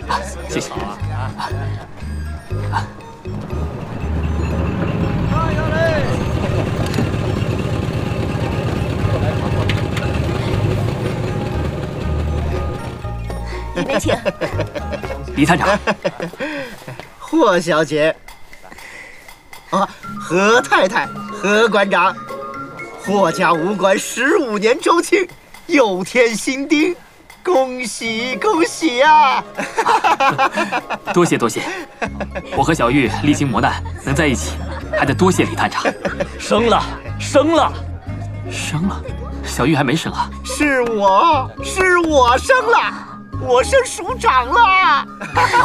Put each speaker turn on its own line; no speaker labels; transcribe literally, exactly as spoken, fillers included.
谢谢。
加油嘞！
里面请。
李探长，
霍小姐，啊，何太太，何馆长，霍家武馆十五年周庆，又添新丁。 恭喜恭喜啊！
多谢多谢，我和小玉历经磨难能在一起，还得多谢李探长。
生了，生了，
生了，小玉还没生啊？
是我是我生了，我升署长了。